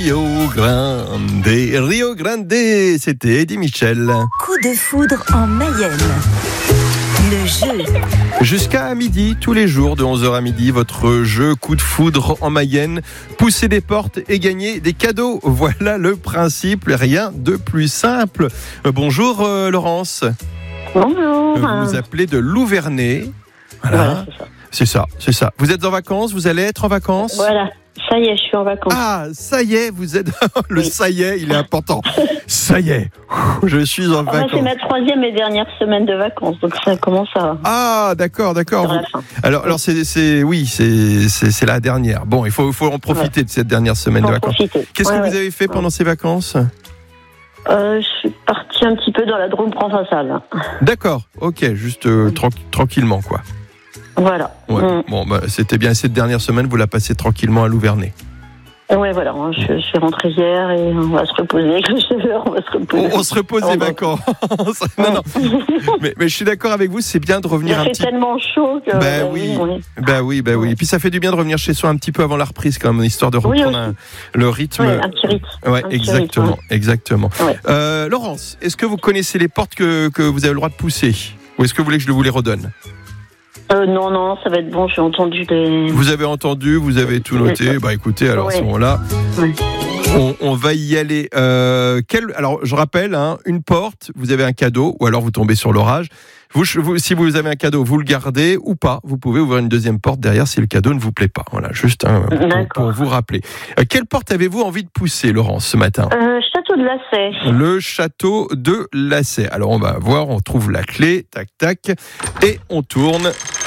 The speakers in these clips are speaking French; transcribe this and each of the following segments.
Rio Grande. Rio Grande, c'était Eddie Mitchell. Coup de foudre en Mayenne. Le jeu. Jusqu'à midi, tous les jours, de 11h à midi, votre jeu Coup de foudre en Mayenne. Pousser des portes et gagner des cadeaux. Voilà le principe, rien de plus simple. Bonjour Laurence. Bonjour. Vous vous appelez de Louvernay. Voilà, c'est ça. C'est ça. Vous êtes en vacances, vous allez être en vacances ? Voilà, ça y est, je suis en vacances. Ah, ça y est, vous êtes... Le Oui. ça y est, il est important. Ça y est, je suis en Enfin, c'est vacances. ma 3e et dernière semaine de vacances, donc ça commence à... Ah, d'accord. Sur la fin. Alors c'est la dernière. Bon, il faut en profiter de cette dernière semaine de Faut en vacances. profiter. Qu'est-ce que Ouais, vous avez fait pendant ces vacances ? Je suis partie un petit peu dans la Drôme provençale. D'accord, ok, juste tranquillement, quoi. Voilà. Ouais. Bon, c'était bien, cette dernière semaine, vous la passez tranquillement à Louvernay. Ouais, voilà, je suis rentrée hier et on va se reposer avec le chauffeur, on va se reposer. On se repose les vacances. Non. Mais je suis d'accord avec vous, c'est bien de revenir un Il petit fait tellement chaud que... oui. Et puis ça fait du bien de revenir chez soi un petit peu avant la reprise, quand même, histoire de reprendre le rythme. Oui, un petit rythme. Ouais, Un petit exactement. Ouais. Laurence, est-ce que vous connaissez les portes que vous avez le droit de pousser ? Ou est-ce que vous voulez que je vous les redonne ? Non, ça va être bon, j'ai entendu les... Vous avez entendu, vous avez tout noté. Bah écoutez, alors à ce moment-là, on va y aller. Alors je rappelle, une porte, vous avez un cadeau, ou alors vous tombez sur l'orage. Si vous avez un cadeau, vous le gardez ou pas. Vous pouvez ouvrir une deuxième porte derrière si le cadeau ne vous plaît pas. Voilà, juste pour vous rappeler. Quelle porte avez-vous envie de pousser, Laurence, ce matin ? Château de Lassay. Le château de Lassay. Alors on va voir, on trouve la clé, tac, et on tourne.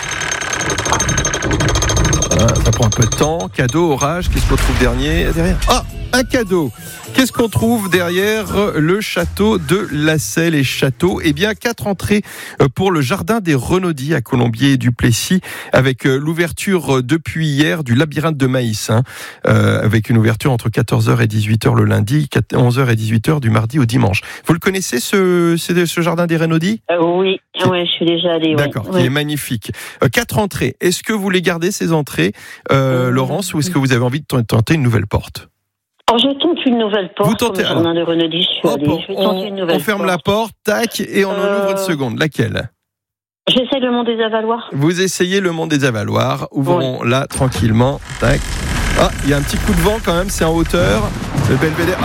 Voilà, ça prend un peu de temps. Cadeau, orage, qu'est-ce qu'on trouve derrière ? Ah, un cadeau. Qu'est-ce qu'on trouve derrière le château de Lassay, les châteaux ? Eh bien, 4 entrées pour le jardin des Renaudis à Colombier-Duplessis, avec l'ouverture depuis hier du labyrinthe de maïs, avec une ouverture entre 14h et 18h le lundi, 11h et 18h du mardi au dimanche. Vous le connaissez, ce jardin des Renaudis ? Oui, je suis déjà allée. D'accord, qui est magnifique. 4 entrées. Est-ce que vous les gardez, ces entrées, Laurence, ou est-ce que vous avez envie de tenter une nouvelle porte ? Alors, je tente une nouvelle porte. Vous tentez, le jardin de Renaudis, je suis allée. Je vais tenter une nouvelle porte. On ferme la porte, tac, et on en ouvre une seconde. Laquelle ? J'essaie le Mont des Avaloirs. Vous essayez le Mont des Avaloirs. Ouvrons-la tranquillement. Tac. Ah, il y a un petit coup de vent quand même, c'est en hauteur. Le belvédère.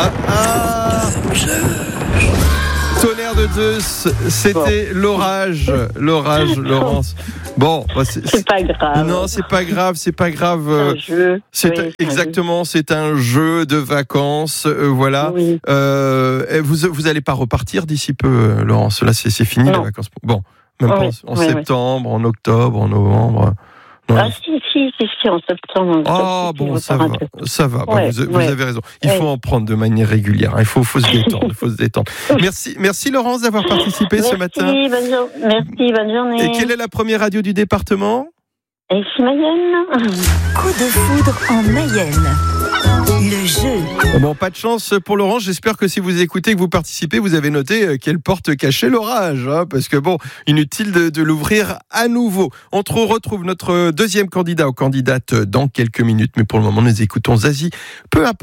Tonnerre de Zeus, c'était l'orage, Laurence. Bon, c'est pas grave. Non, c'est pas grave. C'est un jeu. Exactement, c'est un jeu de vacances, voilà. Oui. Vous allez pas repartir d'ici peu, Laurence. Là, c'est fini les vacances. Bon, même pas en septembre, en octobre, en novembre. Non. Ah si, en septembre. Ah bon, ça va. Vous avez raison. Il faut en prendre de manière régulière. Il faut se détendre. Merci Laurence d'avoir participé ce matin. Merci, bonne journée. Et quelle est la première radio du département ? Ici Mayenne. Coup de foudre en Mayenne. Le jeu. Bon, pas de chance pour Laurence. J'espère que si vous écoutez, que vous participez, vous avez noté quelle porte cachait l'orage. Parce que inutile de l'ouvrir à nouveau. On retrouve notre deuxième candidat ou candidate dans quelques minutes. Mais pour le moment, nous écoutons Zazie. Peu importe.